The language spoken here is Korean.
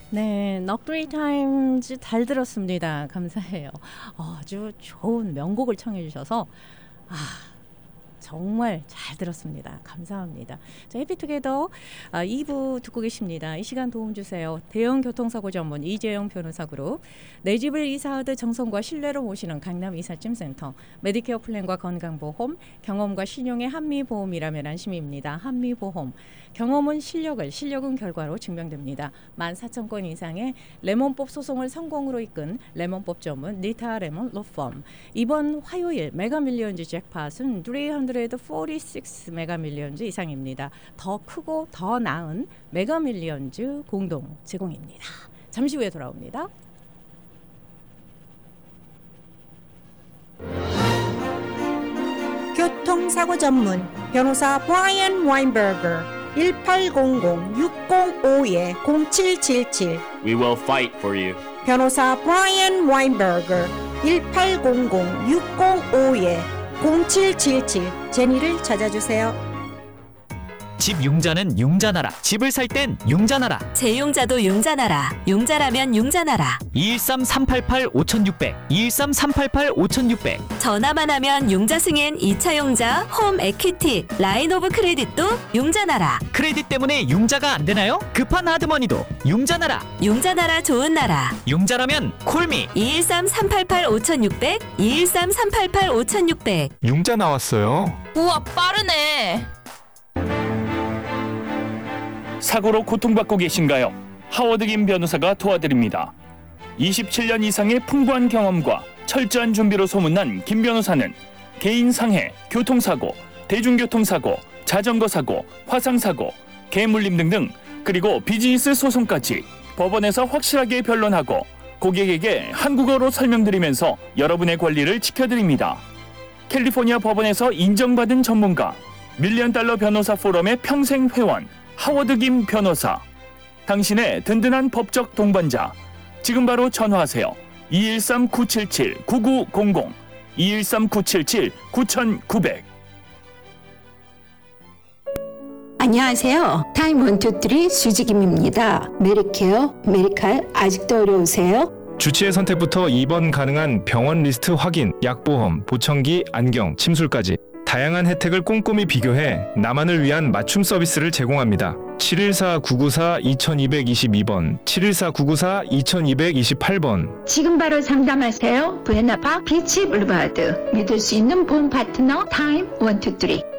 네, 넋두리 타임즈 잘 들었습니다. 감사해요. 아주 좋은 명곡을 청해 주셔서 정말 잘 들었습니다. 감사합니다. 자, 해피투게더 2부 듣고 계십니다. 이 시간 도움 주세요. 대형 교통사고 전문 이재영 변호사 그룹, 내 집을 이사하듯 정성과 신뢰로 모시는 강남 이삿짐센터, 메디케어 플랜과 건강보험, 경험과 신용의 한미보험이라면 안심입니다. 한미보험. 경험은 실력은 결과로 증명됩니다. 14,000건 이상의 레몬법 소송을 성공으로 이끈 레몬법 전문 니타 레몬 로펌. 이번 화요일 메가밀리언즈 잭팟은 346 메가밀리언즈 이상입니다. 더 크고 더 나은 메가밀리언즈 공동 제공입니다. 잠시 후에 돌아옵니다. 교통사고 전문 변호사 브라이언 와인버거 1800-605-0777 We will fight for you. 변호사 브라이언 와인버거 1800-605-0777 제니를 찾아주세요. 집 융자는 융자나라. 집을 살 땐 융자나라. 재융자도 융자나라. 융자라면 융자나라. 213-388-5600 213-388-5600 전화만 하면 융자 승인 2차 융자, 홈 에퀴티, 라인 오브 크레딧도 융자나라. 크레딧 때문에 융자가 안 되나요? 급한 하드머니도 융자나라. 융자나라 좋은 나라. 융자라면 콜미. 213-388-5600 213-388-5600 융자 나왔어요. 우와, 빠르네. 사고로 고통받고 계신가요? 하워드 김 변호사가 도와드립니다. 27년 이상의 풍부한 경험과 철저한 준비로 소문난 김 변호사는 개인 상해, 교통사고, 대중교통사고, 자전거 사고, 화상사고, 개물림 등등, 그리고 비즈니스 소송까지 법원에서 확실하게 변론하고 고객에게 한국어로 설명드리면서 여러분의 권리를 지켜드립니다. 캘리포니아 법원에서 인정받은 전문가, $1,000,000 변호사 포럼의 평생 회원, 하워드 김 변호사. 당신의 든든한 법적 동반자. 지금 바로 전화하세요. 213-977-9900 213-977-9900. 안녕하세요. 타임 123 수지김입니다. 메리케어, 메리칼 아직도 어려우세요? 주치의 선택부터 입원 가능한 병원 리스트 확인, 약보험, 보청기, 안경, 침술까지 다양한 혜택을 꼼꼼히 비교해 나만을 위한 맞춤 서비스를 제공합니다. 714-994-2222번, 714-994-2228번. 지금 바로 상담하세요. 부에나파 비치 블루바드. 믿을 수 있는 보험 파트너 타임 123.